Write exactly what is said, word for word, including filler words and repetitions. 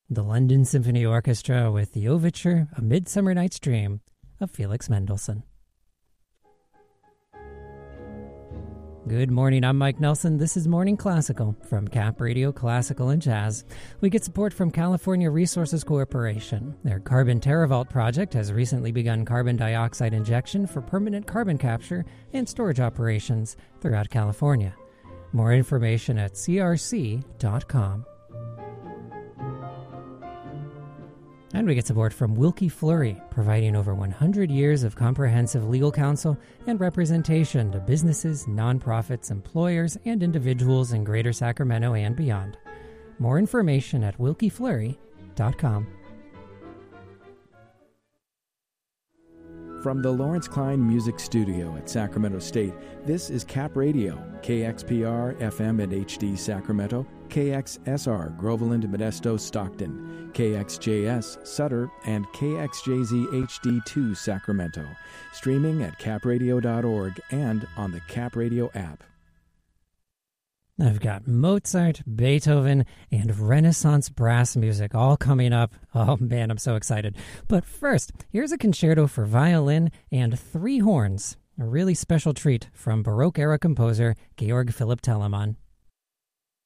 the London Symphony Orchestra with the overture, A Midsummer Night's Dream, of Felix Mendelssohn. Good morning, I'm Mike Nelson. This is Morning Classical from Cap Radio Classical and Jazz. We get support from California Resources Corporation. Their Carbon TerraVault project has recently begun carbon dioxide injection for permanent carbon capture and storage operations throughout California. More information at c r c dot com. And we get support from Wilkie Fleury, providing over one hundred years of comprehensive legal counsel and representation to businesses, nonprofits, employers, and individuals in Greater Sacramento and beyond. More information at wilkie fleury dot com. From the Lawrence Klein Music Studio at Sacramento State, this is Cap Radio, K X P R F M and H D Sacramento, K X S R Groveland, Modesto, Stockton, K X J S Sutter, and K X J Z H D two Sacramento. Streaming at cap radio dot org and on the Cap Radio app. I've got Mozart, Beethoven, and Renaissance brass music all coming up. Oh man, I'm so excited. But first, here's a concerto for violin and three horns, a really special treat from Baroque-era composer Georg Philipp Telemann.